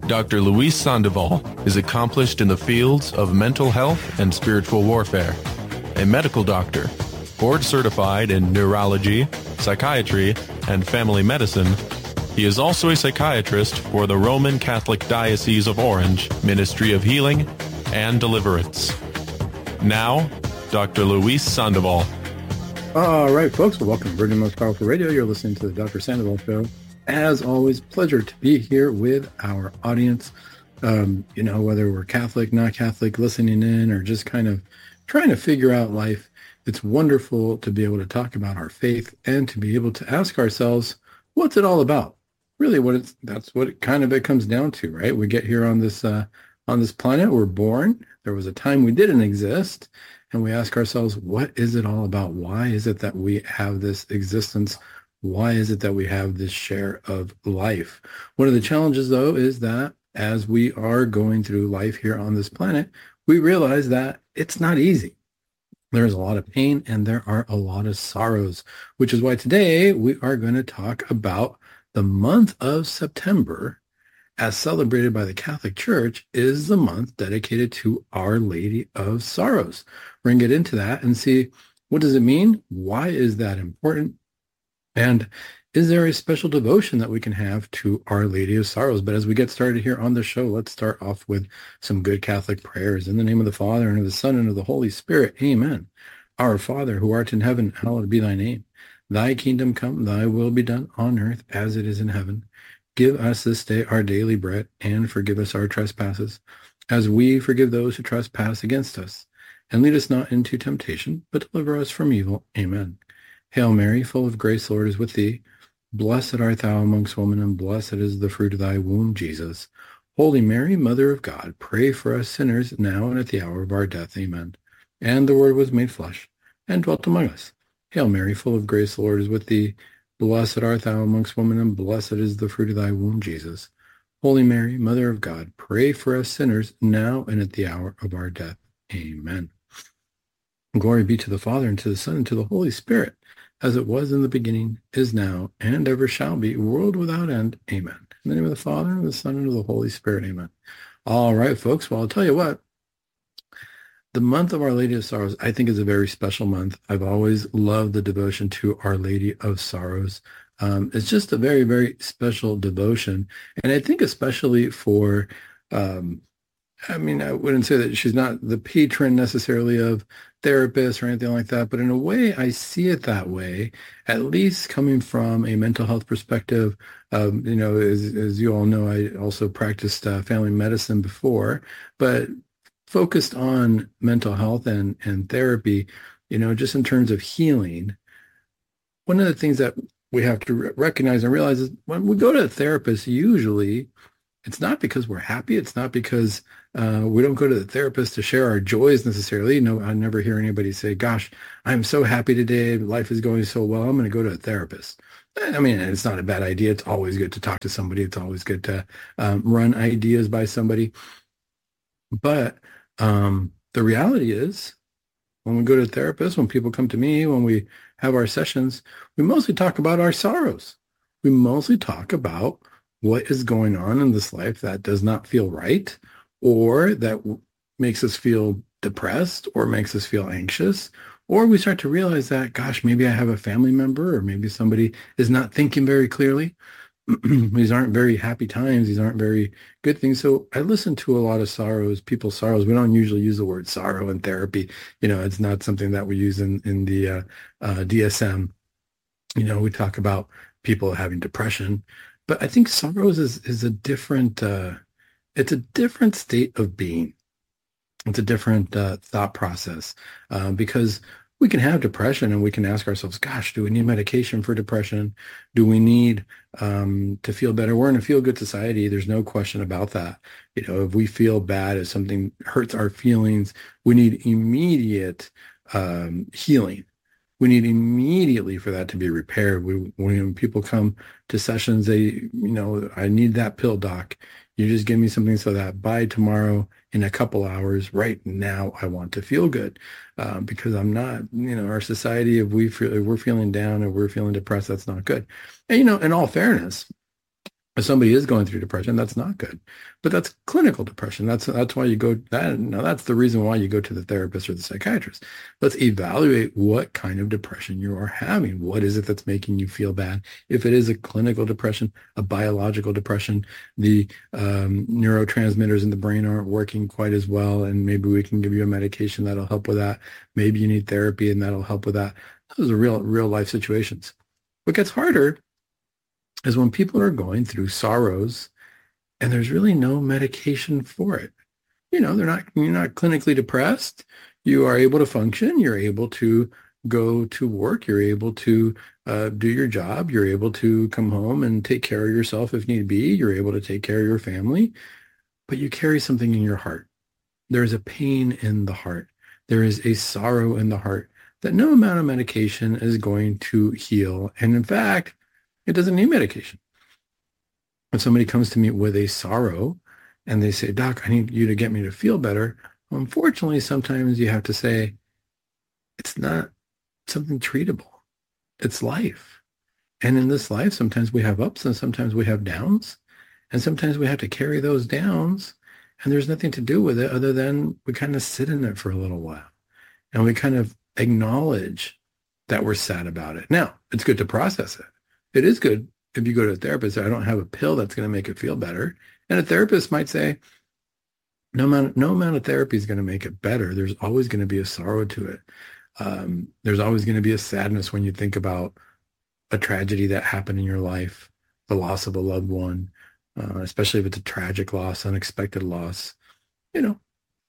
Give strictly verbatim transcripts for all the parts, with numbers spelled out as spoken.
Doctor Luis Sandoval is accomplished in the fields of mental health and spiritual warfare. A medical doctor, board certified in neurology, psychiatry, and family medicine, he is also a psychiatrist for the Roman Catholic Diocese of Orange Ministry of Healing and Deliverance. Now, Doctor Luis Sandoval. All right, folks, well, welcome to Virgin Most Powerful Radio. You're listening to the Doctor Sandoval Show. As always, pleasure to be here with our audience. Um, you know, whether we're Catholic, not Catholic, listening in, or just kind of trying to figure out life, it's wonderful to be able to talk about our faith and to be able to ask ourselves, what's it all about? Really, what it's that's what it kind of it comes down to, right? We get here on this uh, on this planet, we're born. There was a time we didn't exist, and we ask ourselves, what is it all about? Why is it that we have this existence? Why is it that we have this share of life? One of the challenges, though, is that as we are going through life here on this planet, we realize that it's not easy. There's a lot of pain and there are a lot of sorrows, which is why today we are going to talk about the month of September, as celebrated by the Catholic Church, is the month dedicated to Our Lady of Sorrows. We're going to get into that and see, what does it mean? Why is that important? And is there a special devotion that we can have to Our Lady of Sorrows? But as we get started here on the show, let's start off with some good Catholic prayers. In the name of the Father, and of the Son, and of the Holy Spirit. Amen. Our Father, who art in heaven, hallowed be thy name. Thy kingdom come, thy will be done on earth as it is in heaven. Give us this day our daily bread, and forgive us our trespasses, as we forgive those who trespass against us. And lead us not into temptation, but deliver us from evil. Amen. Hail Mary, full of grace, the Lord is with thee. Blessed art thou amongst women, and blessed is the fruit of thy womb, Jesus. Holy Mary, Mother of God, pray for us sinners, now and at the hour of our death. Amen. And the Word was made flesh, and dwelt among us. Hail Mary, full of grace, the Lord is with thee. Blessed art thou amongst women, and blessed is the fruit of thy womb, Jesus. Holy Mary, Mother of God, pray for us sinners, now and at the hour of our death. Amen. Glory be to the Father, and to the Son, and to the Holy Spirit, as it was in the beginning, is now, and ever shall be, world without end. Amen. In the name of the Father, and of the Son, and of the Holy Spirit. Amen. All right, folks. Well, I'll tell you what. The month of Our Lady of Sorrows, I think, is a very special month. I've always loved the devotion to Our Lady of Sorrows. Um, it's just a very, very special devotion. And I think especially for, um, I mean, I wouldn't say that she's not the patron necessarily of therapists or anything like that, but in a way, I see it that way, at least coming from a mental health perspective. Um, you know, as, as you all know, I also practiced uh, family medicine before, but focused on mental health and, and therapy, you know, just in terms of healing. One of the things that we have to re- recognize and realize is when we go to a therapist, usually it's not because we're happy. It's not because uh, we don't go to the therapist to share our joys necessarily. You know, I never hear anybody say, gosh, I'm so happy today. Life is going so well. I'm going to go to a therapist. I mean, it's not a bad idea. It's always good to talk to somebody. It's always good to um, run ideas by somebody. But um, the reality is, when we go to a therapist, when people come to me, when we have our sessions, we mostly talk about our sorrows. We mostly talk about what is going on in this life that does not feel right, or that w- makes us feel depressed, or makes us feel anxious, or we start to realize that, gosh, maybe I have a family member, or maybe somebody is not thinking very clearly. These aren't very happy times. These aren't very good things. So I listen to a lot of sorrows, people's sorrows. We don't usually use the word sorrow in therapy. You know, it's not something that we use in, in the uh, uh, D S M. You know, we talk about people having depression. But I think sorrows is, is a different, uh, it's a different state of being. It's a different uh, thought process uh, because we can have depression and we can ask ourselves, gosh, do we need medication for depression? Do we need um, to feel better? We're in a feel-good society. There's no question about that. You know, if we feel bad, if something hurts our feelings, we need immediate um, healing. We need immediately for that to be repaired. We, when people come to sessions, they, you know, I need that pill, doc. You just give me something so that by tomorrow, in a couple hours, right now, I want to feel good uh, because I'm not, you know, our society, if we feel, if we're feeling down, if we're feeling depressed, that's not good. And, you know, in all fairness, If somebody is going through depression, that's not good. But that's clinical depression. That's that's why you go that now that's the reason why you go to the therapist or the psychiatrist. Let's evaluate what kind of depression you are having. What is it that's making you feel bad? If it is a clinical depression, a biological depression, the um, neurotransmitters in the brain aren't working quite as well, and maybe we can give you a medication that'll help with that. Maybe you need therapy and that'll help with that. Those are real real life situations. What gets harder is when people are going through sorrows and there's really no medication for it. You know, they're not, you're not clinically depressed. You are able to function. You're able to go to work. You're able to uh, do your job. You're able to come home and take care of yourself if need be. You're able to take care of your family, but you carry something in your heart. There is a pain in the heart. There is a sorrow in the heart that no amount of medication is going to heal. And in fact, it doesn't need medication. If somebody comes to me with a sorrow and they say, Doc, I need you to get me to feel better. Well, unfortunately, sometimes you have to say, it's not something treatable. It's life. And in this life, sometimes we have ups and sometimes we have downs. And sometimes we have to carry those downs. And there's nothing to do with it other than we kind of sit in it for a little while. And we kind of acknowledge that we're sad about it. Now, it's good to process it. It is good if you go to a therapist, I don't have a pill that's going to make it feel better. And a therapist might say, no amount, no amount of therapy is going to make it better. There's always going to be a sorrow to it. Um, there's always going to be a sadness when you think about a tragedy that happened in your life, the loss of a loved one, uh, especially if it's a tragic loss, unexpected loss. You know,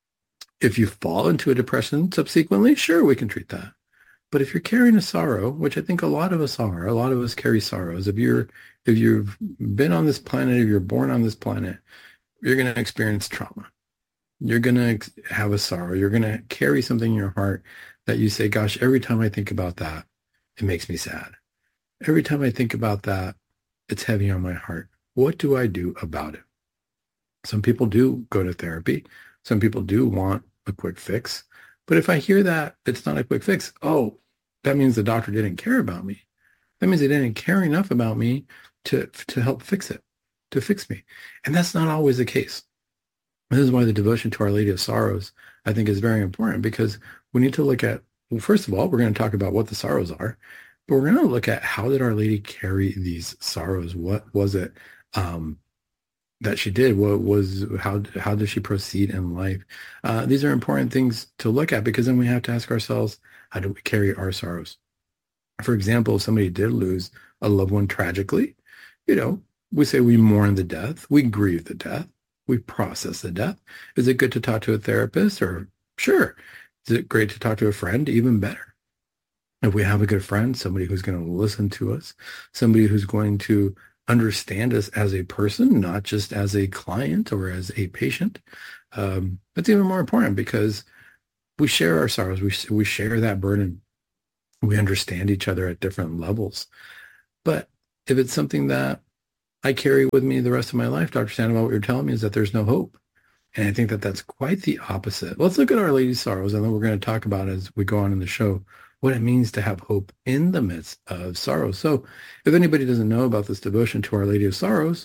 if you fall into a depression subsequently, sure, we can treat that. But if you're carrying a sorrow, which I think a lot of us are, a lot of us carry sorrows. If you're, if you've been on this planet, if you're born on this planet, you're going to experience trauma. You're going to have a sorrow. You're going to carry something in your heart that you say, gosh, every time I think about that, it makes me sad. Every time I think about that, it's heavy on my heart. What do I do about it? Some people do go to therapy. Some people do want a quick fix. But if I hear that it's not a quick fix, oh, that means the doctor didn't care about me. That means they didn't care enough about me to, to help fix it, to fix me. And that's not always the case. This is why the devotion to Our Lady of Sorrows, I think, is very important, because we need to look at, well, first of all, we're going to talk about what the sorrows are, but we're going to look at how did Our Lady carry these sorrows? What was it um, that she did? What was, how, how did she proceed in life? Uh, these are important things to look at, because then we have to ask ourselves, how do we carry our sorrows? For example, if somebody did lose a loved one tragically, you know, we say we mourn the death, we grieve the death, we process the death. Is it good to talk to a therapist? Or sure. Is it great to talk to a friend? Even better. If we have a good friend, somebody who's going to listen to us, somebody who's going to understand us as a person, not just as a client or as a patient, um, that's even more important, because we share our sorrows. We, we share that burden. We understand each other at different levels. But if it's something that I carry with me the rest of my life, Doctor Sandoval, what you're telling me is that there's no hope. And I think that that's quite the opposite. Let's look at Our Lady's sorrows, and then we're going to talk about, as we go on in the show, what it means to have hope in the midst of sorrow. So if anybody doesn't know about this devotion to Our Lady of Sorrows,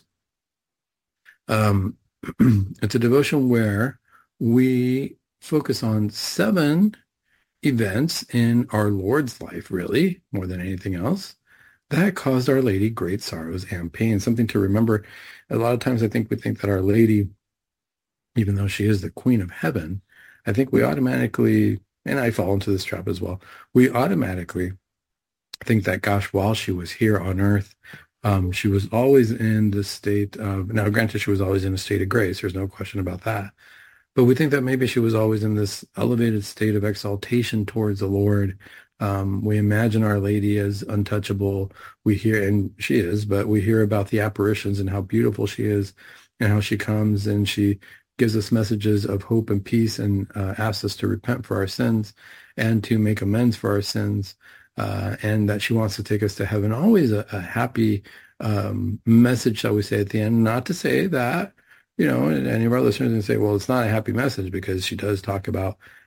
um, it's a devotion where we focus on seven events in our Lord's life, really, more than anything else, that caused Our Lady great sorrows and pain. Something to remember. A lot of times I think we think that Our Lady, even though she is the Queen of Heaven, I think we automatically, and I fall into this trap as well, we automatically think that, gosh, while she was here on earth, um, she was always in the state of, now granted, she was always in a state of grace. There's no question about that. But we think that maybe she was always in this elevated state of exaltation towards the Lord. Um, we imagine Our Lady as untouchable. We hear, and she is, but we hear about the apparitions and how beautiful she is and how she comes and she gives us messages of hope and peace, and uh, asks us to repent for our sins and to make amends for our sins, uh, and that she wants to take us to heaven. Always a, a happy um, message, shall we say, at the end. Not to say that, you know, any of our listeners can say, well, it's not a happy message, because she does talk about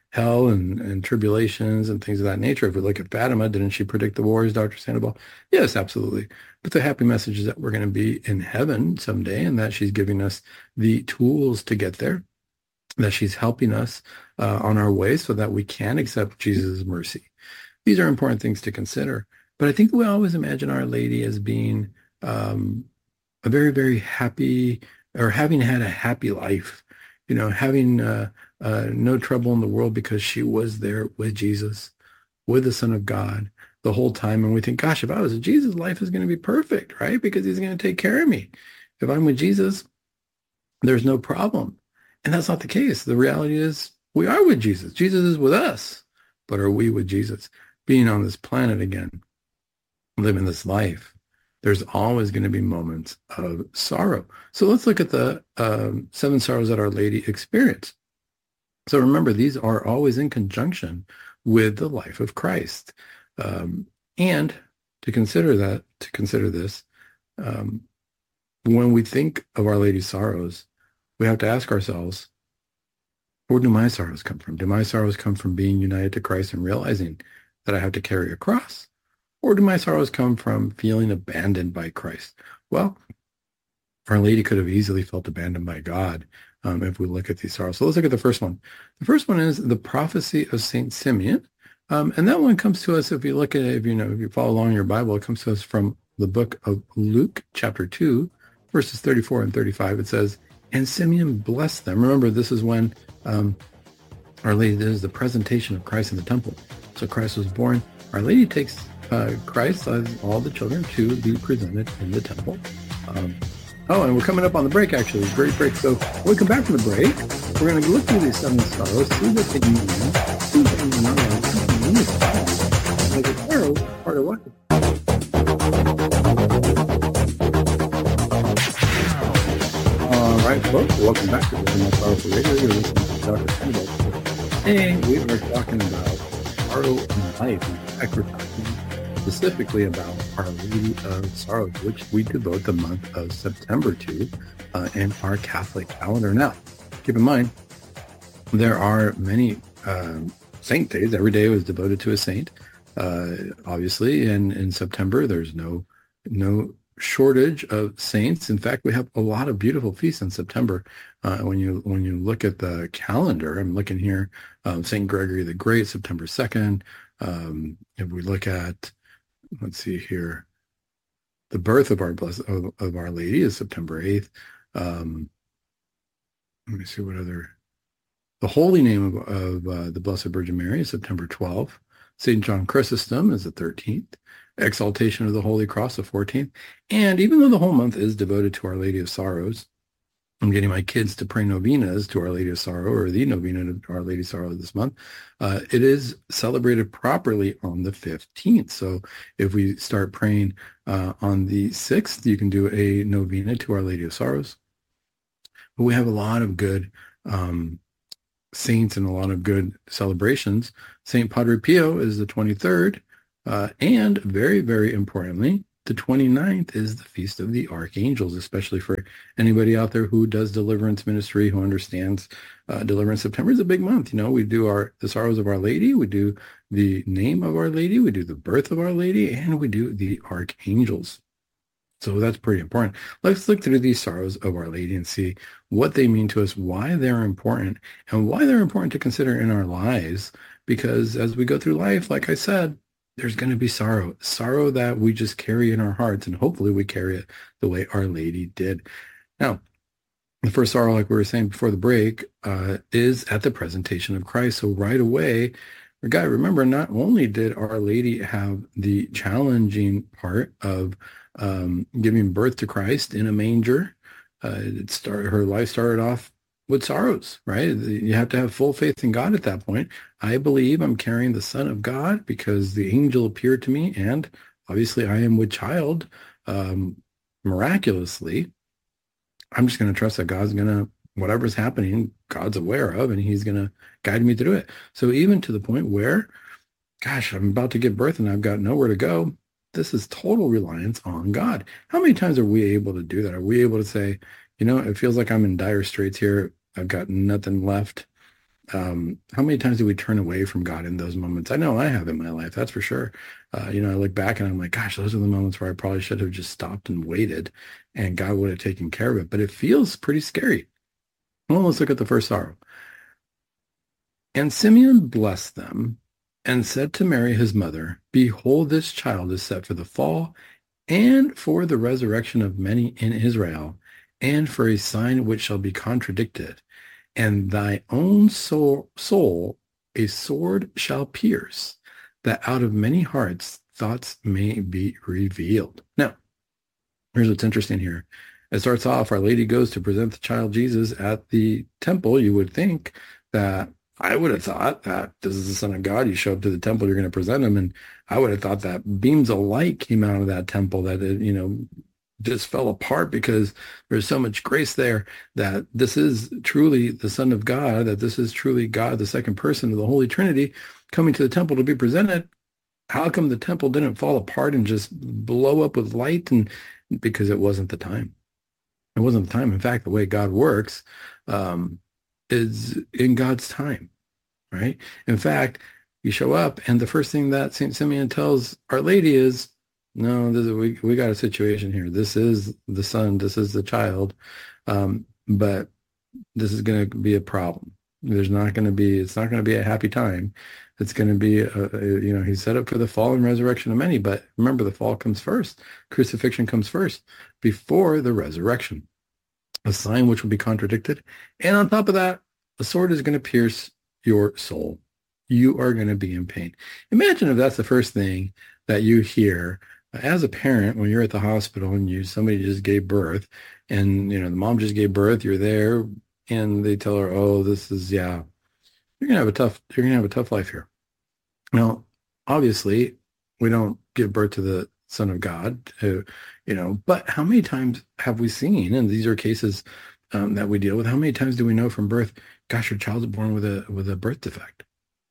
hell and, and tribulations and things of that nature. If we look at Fatima, didn't she predict the wars, Doctor Sandoval? Yes, absolutely. But the happy message is that we're going to be in heaven someday, and that she's giving us the tools to get there, that she's helping us uh, on our way so that we can accept Jesus' mercy. These are important things to consider. But I think we always imagine Our Lady as being um, a very, very happy, or having had a happy life, you know, having uh, uh, no trouble in the world because she was there with Jesus, with the Son of God the whole time. And we think, gosh, if I was with Jesus, life is going to be perfect, right? Because he's going to take care of me. If I'm with Jesus, there's no problem. And that's not the case. The reality is we are with Jesus. Jesus is with us. But are we with Jesus? Being on this planet again, living this life, there's always going to be moments of sorrow. So let's look at the um, seven sorrows that Our Lady experienced. So remember, these are always in conjunction with the life of Christ. Um, and to consider that, to consider this, um, when we think of Our Lady's sorrows, we have to ask ourselves, where do my sorrows come from? Do my sorrows come from being united to Christ and realizing that I have to carry a cross? Or do my sorrows come from feeling abandoned by Christ? Well, Our Lady could have easily felt abandoned by God um, if we look at these sorrows. So let's look at the first one. The first one is the prophecy of Saint Simeon. Um, and that one comes to us, if you look at it, if you know, if you follow along in your Bible, it comes to us from the book of Luke, chapter two, verses thirty-four and thirty-five. It says, and Simeon blessed them. Remember, this is when um, Our Lady, this is the presentation of Christ in the temple. So Christ was born. Our Lady takes uh, Christ, as all the children, to be presented in the temple. Um, oh, and we're coming up on the break, actually. Great break. So when we come back from the break, we're going to look through these seven sorrows, see what they mean, see what they mean in our lives, see what they mean. Like a sorrow, part of life. All right, folks, welcome back to the Most Powerful Radio. You're listening to Doctor Sandoval. Today, we are talking about sorrow in life, and we're talking specifically about Our Lady of Sorrows, which we devote the month of September to uh, in our Catholic calendar. Now, keep in mind, there are many um, saint days. Every day was devoted to a saint, uh, obviously, and in September, there's no no shortage of saints. In fact, we have a lot of beautiful feasts in September. Uh, when you when you look at the calendar, I'm looking here, um, Saint Gregory the Great, September second. Um, if we look at, let's see here, the birth of our blessed of, of Our Lady is September eighth. Um, let me see what other. The holy name of, of uh, the Blessed Virgin Mary is September twelfth. Saint John Chrysostom is the thirteenth. Exaltation of the Holy Cross, the fourteenth. And even though the whole month is devoted to Our Lady of Sorrows, I'm getting my kids to pray novenas to Our Lady of Sorrow, or the novena to Our Lady of Sorrow this month. Uh, it is celebrated properly on the fifteenth. So if we start praying uh, on the sixth, you can do a novena to Our Lady of Sorrows. But we have a lot of good um, saints and a lot of good celebrations. Saint Padre Pio is the twenty-third. Uh, and very, very importantly, the twenty-ninth is the Feast of the Archangels, especially for anybody out there who does deliverance ministry, who understands uh, deliverance. September is a big month. You know, we do our the sorrows of Our Lady, we do the name of Our Lady, we do the birth of Our Lady, and we do the archangels. So that's pretty important. Let's look through these sorrows of Our Lady and see what they mean to us, why they're important, and why they're important to consider in our lives. Because as we go through life, like I said, there's going to be sorrow, sorrow that we just carry in our hearts, and hopefully we carry it the way Our Lady did. Now, the first sorrow, like we were saying before the break, uh, is at the presentation of Christ. So right away, guy, remember, not only did Our Lady have the challenging part of um, giving birth to Christ in a manger, uh, it started, her life started off with sorrows, right? You have to have full faith in God at that point. I believe I'm carrying the Son of God because the angel appeared to me, and obviously I am with child um, miraculously. I'm just going to trust that God's going to, whatever's happening, God's aware of, and he's going to guide me through it. So even to the point where, gosh, I'm about to give birth and I've got nowhere to go, this is total reliance on God. How many times are we able to do that? Are we able to say, you know, it feels like I'm in dire straits here. I've got nothing left. Um, how many times do we turn away from God in those moments? I know I have in my life, that's for sure. Uh, you know, I look back and I'm like, gosh, those are the moments where I probably should have just stopped and waited and God would have taken care of it. But it feels pretty scary. Well, let's look at the first sorrow. And Simeon blessed them and said to Mary, his mother, behold, this child is set for the fall and for the resurrection of many in Israel, and for a sign which shall be contradicted. And thy own soul, soul a sword shall pierce, that out of many hearts thoughts may be revealed. Now, here's what's interesting here. It starts off, Our Lady goes to present the child Jesus at the temple. You would think that, I would have thought that this is the Son of God. You show up to the temple, you're going to present him. And I would have thought that beams of light came out of that temple, that it, you know, just fell apart because there's so much grace there, that this is truly the Son of God, that this is truly God, the second person of the Holy Trinity, coming to the temple to be presented. How come the temple didn't fall apart and just blow up with light? And because it wasn't the time. It wasn't the time. In fact, the way God works um, is in God's time, right? In fact, you show up and the first thing that Saint Simeon tells Our Lady is, no, this is, we, we got a situation here. This is the son, this is the child, um, but this is going to be a problem. There's not going to be, it's not going to be a happy time. It's going to be, a, a, you know, he's set up for the fall and resurrection of many, but remember, the fall comes first. Crucifixion comes first before the resurrection. A sign which will be contradicted. And on top of that, a sword is going to pierce your soul. You are going to be in pain. Imagine if that's the first thing that you hear as a parent when you're at the hospital and you somebody just gave birth, and you know the mom just gave birth. You're there, and they tell her, "Oh, this is yeah, you're gonna have a tough you're gonna have a tough life here." Now, obviously, we don't give birth to the Son of God, who, you know, but how many times have we seen, and these are cases um, that we deal with, how many times do we know from birth, gosh, your child's born with a with a birth defect.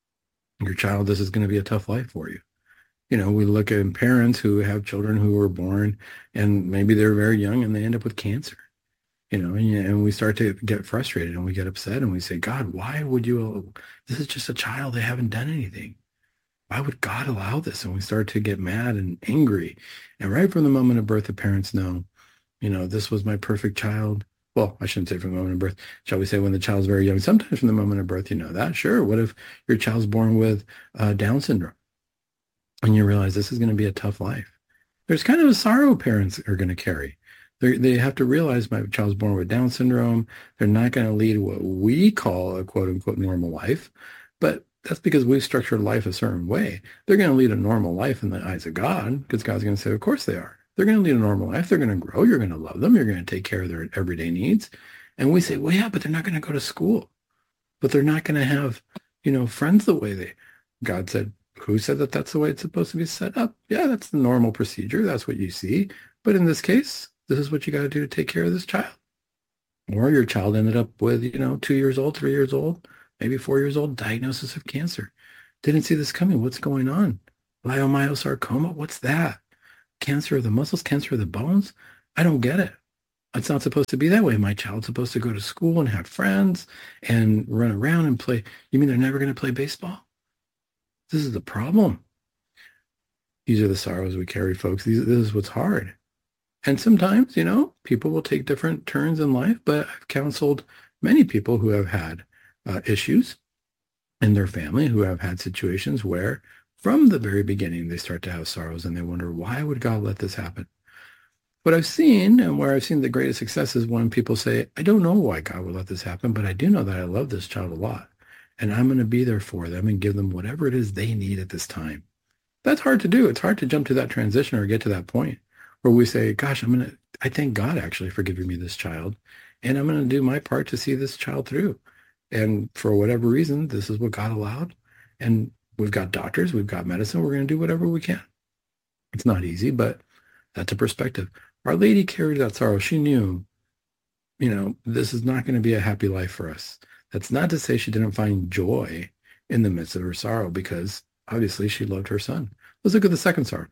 Your child, this is going to be a tough life for you. You know, we look at parents who have children who were born and maybe they're very young and they end up with cancer. You know, and, and we start to get frustrated and we get upset and we say, God, why would you, this is just a child, they haven't done anything. Why would God allow this? And we start to get mad and angry. And right from the moment of birth, the parents know, you know, this was my perfect child. Well, I shouldn't say from the moment of birth. Shall we say when the child's very young? Sometimes from the moment of birth, you know that. Sure. What if your child's born with uh, Down syndrome and you realize this is going to be a tough life? There's kind of a sorrow parents are going to carry. They they have to realize my child's born with Down syndrome. They're not going to lead what we call a quote unquote normal life, but that's because we've structured life a certain way. They're going to lead a normal life in the eyes of God, because God's going to say, of course they are. They're going to lead a normal life. They're going to grow. You're going to love them. You're going to take care of their everyday needs. And we say, well, yeah, but they're not going to go to school. But they're not going to have, you know, friends the way they, God said, who said that that's the way it's supposed to be set up? Yeah, that's the normal procedure. That's what you see. But in this case, this is what you got to do to take care of this child. Or your child ended up with, you know, two years old, three years old, maybe four years old, diagnosis of cancer. Didn't see this coming. What's going on? Leiomyosarcoma? What's that? Cancer of the muscles, cancer of the bones? I don't get it. It's not supposed to be that way. My child's supposed to go to school and have friends and run around and play. You mean they're never going to play baseball? This is the problem. These are the sorrows we carry, folks. These, this is what's hard. And sometimes, you know, people will take different turns in life, but I've counseled many people who have had uh, issues in their family, who have had situations where from the very beginning, they start to have sorrows and they wonder, why would God let this happen? What I've seen, and where I've seen the greatest success, is when people say, I don't know why God would let this happen, but I do know that I love this child a lot. And I'm going to be there for them and give them whatever it is they need at this time. That's hard to do. It's hard to jump to that transition or get to that point where we say, gosh, I'm going to, I thank God actually for giving me this child. And I'm going to do my part to see this child through. And for whatever reason, this is what God allowed. And we've got doctors, we've got medicine, we're going to do whatever we can. It's not easy, but that's a perspective. Our Lady carried that sorrow. She knew, you know, this is not going to be a happy life for us. That's not to say she didn't find joy in the midst of her sorrow, because obviously she loved her son. Let's look at the second sorrow.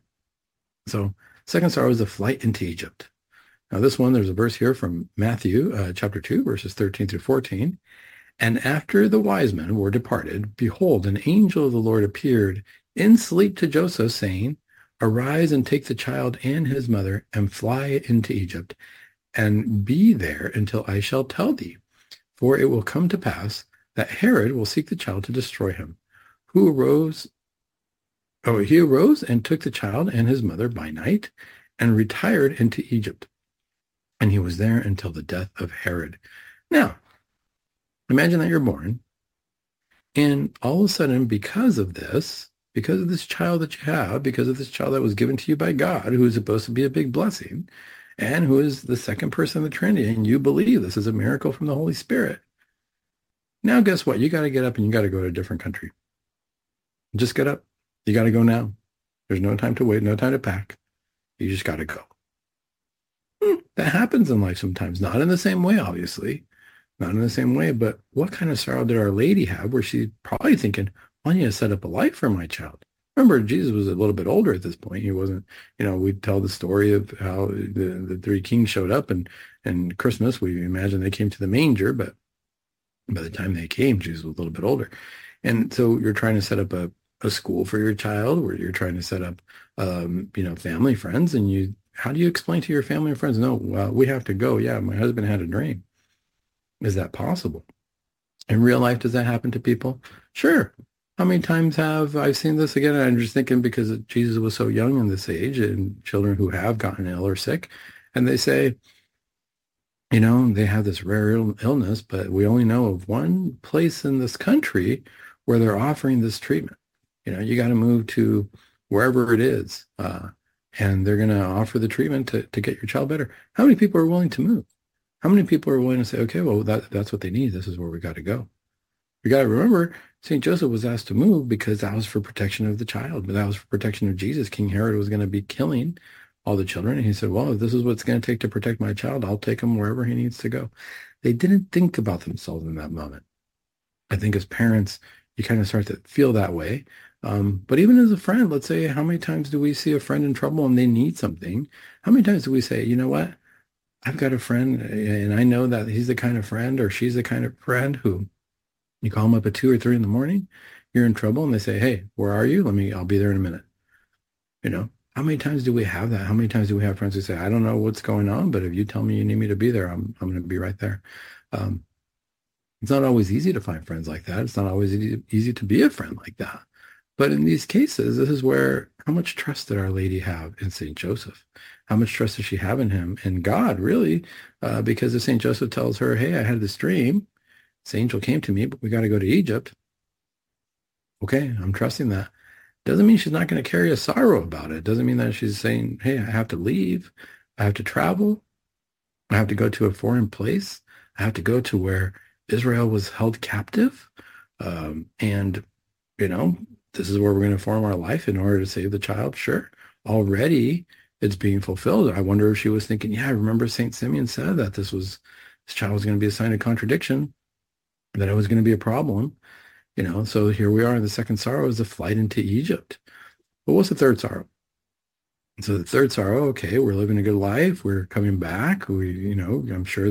So second sorrow is the flight into Egypt. Now this one, there's a verse here from Matthew uh, chapter two, verses thirteen through fourteen. And after the wise men were departed, behold, an angel of the Lord appeared in sleep to Joseph, saying, Arise and take the child and his mother and fly into Egypt, and be there until I shall tell thee. For it will come to pass that Herod will seek the child to destroy him. Who arose, oh, he arose and took the child and his mother by night and retired into Egypt. And he was there until the death of Herod. Now, imagine that you're born, and all of a sudden, because of this, because of this child that you have, because of this child that was given to you by God, who is supposed to be a big blessing, and who is the second person of the Trinity, and you believe this is a miracle from the Holy Spirit. Now, guess what? You got to get up and you got to go to a different country. Just get up. You got to go now. There's no time to wait, no time to pack. You just got to go. Hmm, that happens in life sometimes. Not in the same way, obviously. Not in the same way, but what kind of sorrow did Our Lady have where she's probably thinking, I need to set up a life for my child? Remember, Jesus was a little bit older at this point. He wasn't, you know, we tell the story of how the, the three kings showed up, and, and Christmas, we imagine they came to the manger, but by the time they came, Jesus was a little bit older. And so you're trying to set up a, a school for your child, where you're trying to set up, um, you know, family, friends, and you, how do you explain to your family and friends, no, well, we have to go. Yeah, my husband had a dream. Is that possible? In real life, does that happen to people? Sure. How many times have I seen this again? I'm just thinking because Jesus was so young in this age, and children who have gotten ill or sick, and they say, you know, they have this rare Ill- illness, but we only know of one place in this country where they're offering this treatment. You know, you got to move to wherever it is, uh, and they're going to offer the treatment to, to get your child better. How many people are willing to move? How many people are willing to say, okay, well, that, that's what they need. This is where we got to go. We got to remember, Saint Joseph was asked to move because that was for protection of the child, but that was for protection of Jesus. King Herod was going to be killing all the children. And he said, well, if this is what it's going to take to protect my child, I'll take him wherever he needs to go. They didn't think about themselves in that moment. I think as parents, you kind of start to feel that way. Um, but even as a friend, let's say, how many times do we see a friend in trouble and they need something? How many times do we say, you know what? I've got a friend, and I know that he's the kind of friend, or she's the kind of friend who you call them up at two or three in the morning, you're in trouble, and they say, hey, where are you? Let me, I'll be there in a minute. You know, how many times do we have that? How many times do we have friends who say, I don't know what's going on, but if you tell me you need me to be there, I'm, I'm going to be right there. Um, it's not always easy to find friends like that. It's not always easy, easy to be a friend like that. But in these cases, this is where, how much trust did Our Lady have in Saint Joseph? How much trust does she have in him? And God, really, uh, because if Saint Joseph tells her, hey, I had this dream, this angel came to me, but we got to go to Egypt. Okay, I'm trusting that. Doesn't mean she's not going to carry a sorrow about it. Doesn't mean that she's saying, hey, I have to leave. I have to travel. I have to go to a foreign place. I have to go to where Israel was held captive. Um, and, you know, this is where we're going to form our life in order to save the child. Sure. Already it's being fulfilled. I wonder if she was thinking, yeah, I remember Saint Simeon said that this was, this child was going to be a sign of contradiction, that it was going to be a problem, you know. So here we are. The second sorrow is the flight into Egypt. But what's the third sorrow? So the third sorrow, okay, we're living a good life. We're coming back. We, you know, I'm sure